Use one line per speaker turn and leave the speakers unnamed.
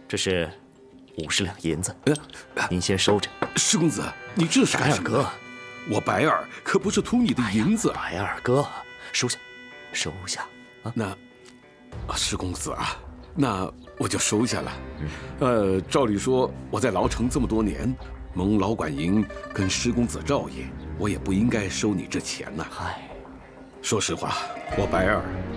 这是50两银子，您先收着。
施公子，你这是干什么？
白二哥，
我白二可不是图你的银子。
白二哥，收下，收下啊！
那，施公子啊，那我就收下了。照理说我在牢城这么多年，蒙老管营跟施公子照应，我也不应该收你这钱呐。
嗨，
说实话，我白二